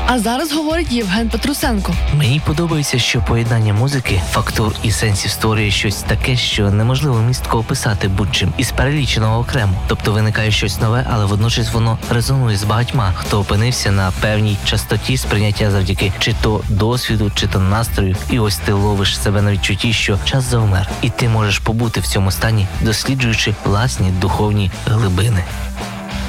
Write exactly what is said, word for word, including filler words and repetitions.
А зараз говорить Євген Петрусенко. Мені подобається, що поєднання музики, фактур і сенсів створює щось таке, що неможливо містко описати будь-чим із переліченого окремо. Тобто виникає щось нове, але водночас воно резонує з багатьма, хто опинився на певній частоті сприйняття завдяки чи то досвіду, чи то настрою. І ось ти ловиш себе на відчутті, що час завмер, і ти можеш побути в цьому стані, досліджуючи власні духовні глибини.